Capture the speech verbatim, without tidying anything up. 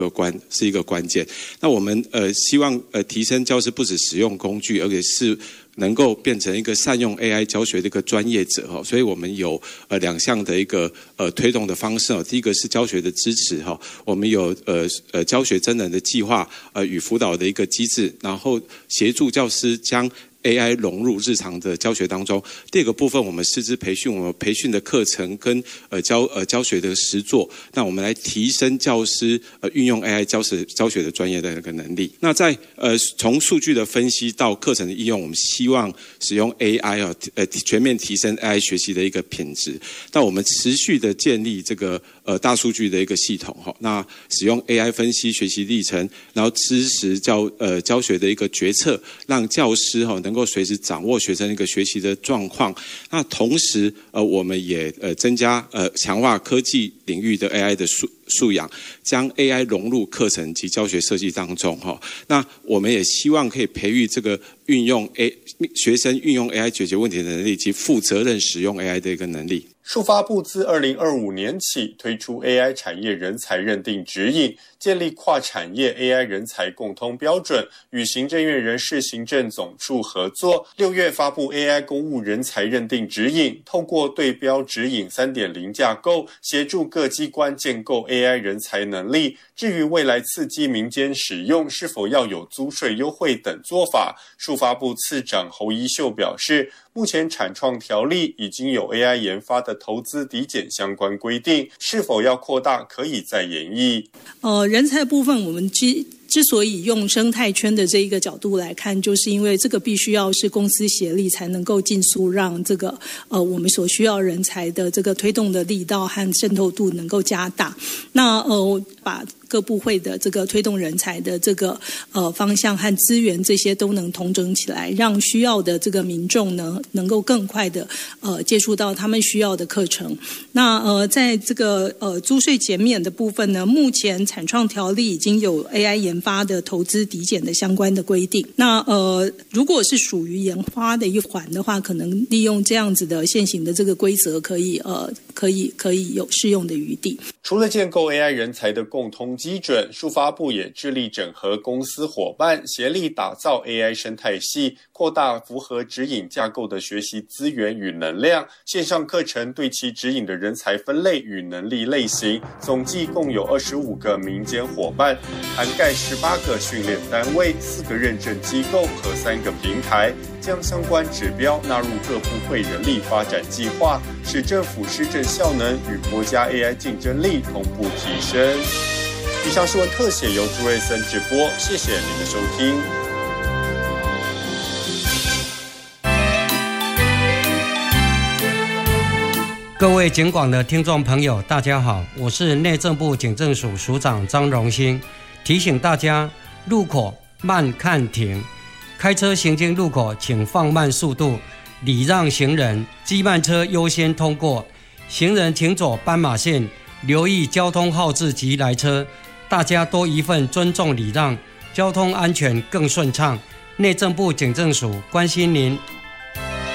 有关是一个关键。那我们呃希望呃提升教师不只使用工具，而且是能够变成一个善用 A I 教学的一个专业者哈。所以我们有呃两项的一个呃推动的方式哦。第一个是教学的支持哈，我们有呃呃教学真人的计划呃与辅导的一个机制，然后协助教师将A I 融入日常的教学当中。第二个部分，我们师资培训，我们培训的课程跟呃教呃教学的实作，那我们来提升教师呃运用 A I 教学教学的专业的那个能力。那在呃从数据的分析到课程的应用，我们希望使用 A I 啊呃全面提升 A I 学习的一个品质。那我们持续的建立这个呃大数据的一个系统哈，那使用 A I 分析学习历程，然后支持教呃教学的一个决策，让教师哈能够随时掌握学生一个学习的状况。那同时呃我们也呃增加呃强化科技领域的 A I 的素素养，将 A I 融入课程及教学设计当中哈。那我们也希望可以培育这个运用 A 学生运用 A I 解决问题的能力及负责任使用 A I 的一个能力。 数发部自二零二五年起推出 A I 产业人才认定指引，建立跨产业 A I 人才共通标准，与行政院人事行政总处合作，六月发布 A I 公务人才认定指引，透过对标指引 三点零 架构，协助各机关建构 A I 人才能力。至于未来刺激民间使用，是否要有租税优惠等做法，数发部次长侯宜秀表示，目前产创条例已经有 A I 研发的投资抵减相关规定，是否要扩大可以再研议。 呃，人才部分我们之之所以用生态圈的这一个角度来看，就是因为这个必须要是公司协力才能够尽速让这个呃我们所需要人才的这个推动的力道和渗透度能够加大。那呃把各部会的这个推动人才的这个呃方向和资源这些都能统整起来，让需要的这个民众呢能够更快的呃接触到他们需要的课程。那呃在这个呃租税减免的部分呢，目前产创条例已经有 A I 研发的投资抵减的相关的规定。那呃如果是属于研发的一环的话，可能利用这样子的现行的这个规则，可以呃可以可以有适用的余地。 除了建构 A I 人才的共通基准，数发部也致力整合公司伙伴，协力打造 A I 生态系，扩大符合指引架构的学习资源与能量。线上课程对其指引的人才分类与能力类型，总计共有二十五个民间伙伴，涵盖十八个训练单位、四个认证机构和三个平台，将相关指标纳入各部会人力发展计划，使政府施政效能与国家 A I 竞争力同步提升。以上新闻特写由朱瑞森直播，谢谢您的收听。 各位警广的听众朋友，大家好，我是内政部警政署署长张荣兴，提醒大家路口慢看停，开车行经路口请放慢速度，礼让行人，机慢车优先通过，行人请走斑马线，留意交通号志及来车，大家多一份尊重礼让，交通安全更顺畅。内政部警政署关心您。